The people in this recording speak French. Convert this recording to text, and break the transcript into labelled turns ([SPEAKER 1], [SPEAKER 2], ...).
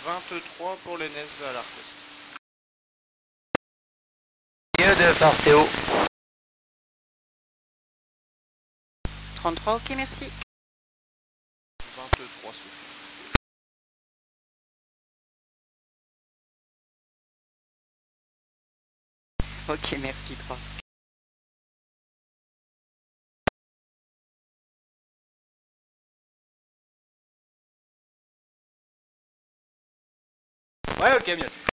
[SPEAKER 1] 23 pour l'Enes à l'Arcost.
[SPEAKER 2] Mieux de par Théo.
[SPEAKER 3] 33, ok, merci.
[SPEAKER 1] 23 Sophie.
[SPEAKER 3] Ok, merci, 3.
[SPEAKER 2] Ouais, ok, bien sûr.